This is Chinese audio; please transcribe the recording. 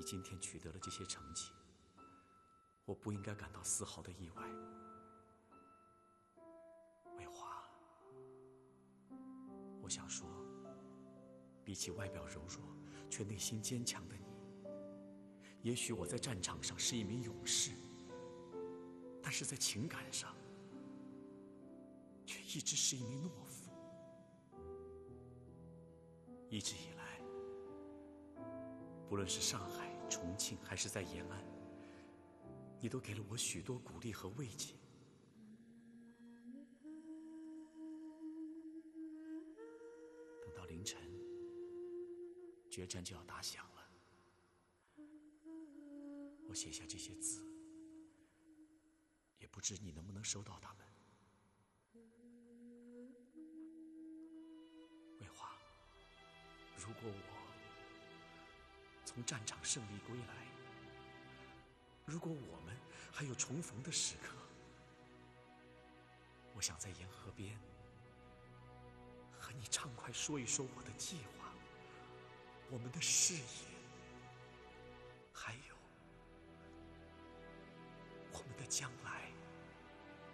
你今天取得了这些成绩，我不应该感到丝毫的意外。魏华，我想说，比起外表柔弱却内心坚强的你，也许我在战场上是一名勇士，但是在情感上却一直是一名懦夫。一直以来，不论是上海、重庆还是在延安，你都给了我许多鼓励和慰藉。等到凌晨，决战就要打响了，我写下这些字，也不知你能不能收到它们。魏华，如果我从战场胜利归来，如果我们还有重逢的时刻，我想在沿河边和你畅快说一说我的计划，我们的事业，还有我们的将来。